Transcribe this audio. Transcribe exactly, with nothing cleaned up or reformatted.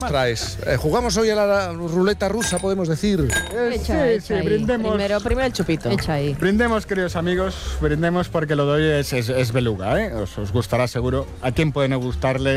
Traes. Eh, jugamos hoy a la ruleta rusa, podemos decir. Eh, Echa, sí, echa sí, ahí. brindemos. Primero, primero el chupito. Echa ahí. Brindemos, queridos amigos, brindemos porque lo de hoy es, es, es beluga, ¿eh? Os, os gustará seguro. ¿A quién puede no gustarle